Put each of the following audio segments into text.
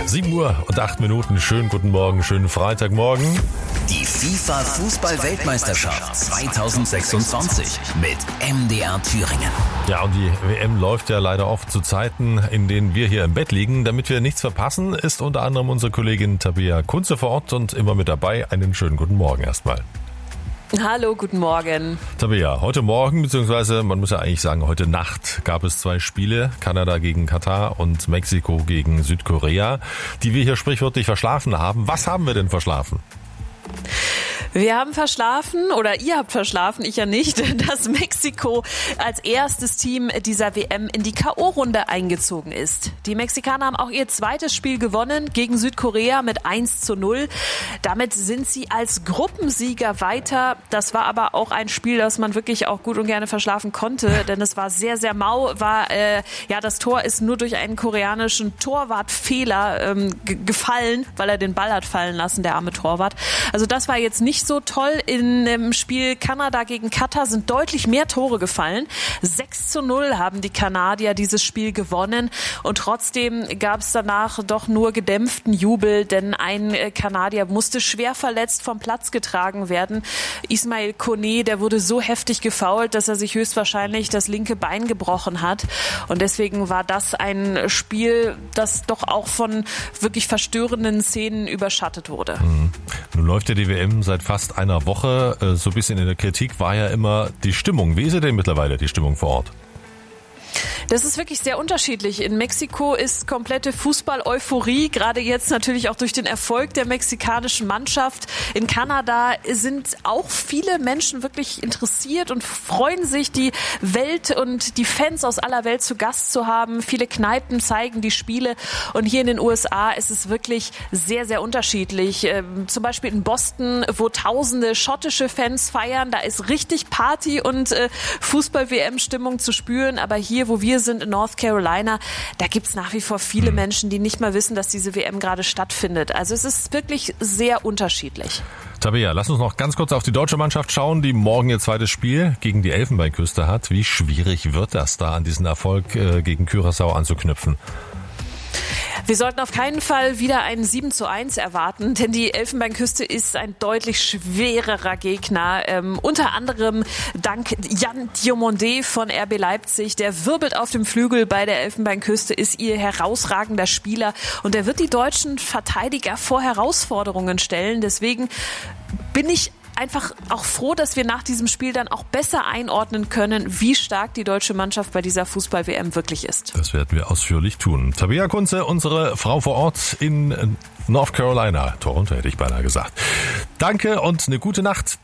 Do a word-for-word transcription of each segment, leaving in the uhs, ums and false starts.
sieben Uhr und acht Minuten. Schönen guten Morgen, schönen Freitagmorgen. Die FIFA-Fußball-Weltmeisterschaft zweitausendsechsundzwanzig mit M D R Thüringen. Ja, und die W M läuft ja leider oft zu Zeiten, in denen wir hier im Bett liegen. Damit wir nichts verpassen, ist unter anderem unsere Kollegin Tabea Kunze vor Ort und immer mit dabei. Einen schönen guten Morgen erstmal. Hallo, guten Morgen. Tabea, heute Morgen, beziehungsweise man muss ja eigentlich sagen, heute Nacht gab es zwei Spiele, Kanada gegen Katar und Mexiko gegen Südkorea, die wir hier sprichwörtlich verschlafen haben. Was haben wir denn verschlafen? Wir haben verschlafen, oder ihr habt verschlafen, ich ja nicht, dass Mexiko als erstes Team dieser W M in die K O-Runde eingezogen ist. Die Mexikaner haben auch ihr zweites Spiel gewonnen gegen Südkorea mit eins zu null. Damit sind sie als Gruppensieger weiter. Das war aber auch ein Spiel, das man wirklich auch gut und gerne verschlafen konnte, denn es war sehr, sehr mau. War, äh, ja, das Tor ist nur durch einen koreanischen Torwartfehler ähm, g- gefallen, weil er den Ball hat fallen lassen, der arme Torwart. Also das war jetzt nicht so toll. In dem Spiel Kanada gegen Katar sind deutlich mehr Tore gefallen. sechs zu null haben die Kanadier dieses Spiel gewonnen und trotzdem gab es danach doch nur gedämpften Jubel, denn ein Kanadier musste schwer verletzt vom Platz getragen werden. Ismail Kone, der wurde so heftig gefoult, dass er sich höchstwahrscheinlich das linke Bein gebrochen hat und deswegen war das ein Spiel, das doch auch von wirklich verstörenden Szenen überschattet wurde. Mhm. Nun läuft ja die W M seit fast einer Woche. So ein bisschen in der Kritik war ja immer die Stimmung. Wie ist sie denn mittlerweile, die Stimmung vor Ort? Das ist wirklich sehr unterschiedlich. In Mexiko ist komplette Fußball-Euphorie, gerade jetzt natürlich auch durch den Erfolg der mexikanischen Mannschaft. In Kanada sind auch viele Menschen wirklich interessiert und freuen sich, die Welt und die Fans aus aller Welt zu Gast zu haben. Viele Kneipen zeigen die Spiele und hier in den U S A ist es wirklich sehr, sehr unterschiedlich. Ähm, zum Beispiel in Boston, wo tausende schottische Fans feiern, da ist richtig Party und äh, Fußball-W M-Stimmung zu spüren, aber hier, wo wir sind in North Carolina, da gibt es nach wie vor viele Menschen, die nicht mal wissen, dass diese W M gerade stattfindet. Also es ist wirklich sehr unterschiedlich. Tabea, lass uns noch ganz kurz auf die deutsche Mannschaft schauen, die morgen ihr zweites Spiel gegen die Elfenbeinküste hat. Wie schwierig wird das da, an diesen Erfolg äh, gegen Curaçao anzuknüpfen? Wir sollten auf keinen Fall wieder ein sieben zu eins erwarten, denn die Elfenbeinküste ist ein deutlich schwererer Gegner. Ähm, unter anderem dank Jan Diomande von R B Leipzig. Der wirbelt auf dem Flügel bei der Elfenbeinküste, ist ihr herausragender Spieler und er wird die deutschen Verteidiger vor Herausforderungen stellen. Deswegen bin ich einfach auch froh, dass wir nach diesem Spiel dann auch besser einordnen können, wie stark die deutsche Mannschaft bei dieser Fußball-W M wirklich ist. Das werden wir ausführlich tun. Tabea Kunze, unsere Frau vor Ort in North Carolina. Toronto hätte ich beinahe gesagt. Danke und eine gute Nacht.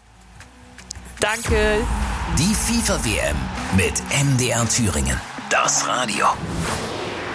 Danke. Die FIFA-W M mit M D R Thüringen. Das Radio.